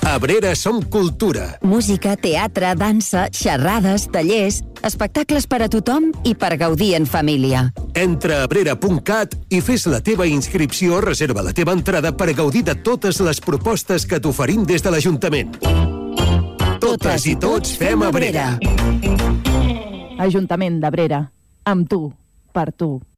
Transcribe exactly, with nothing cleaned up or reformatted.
Abrera som cultura. Música, teatre, dansa, xerrades, tallers, espectacles per a tothom i per gaudir en família. Entra a abrera punt cat i fes la teva inscripció o reserva la teva entrada per gaudir de totes les propostes que t'oferim des de l'Ajuntament. Totes i tots fem Abrera. Ajuntament d'Abrera. Amb tu, per tu.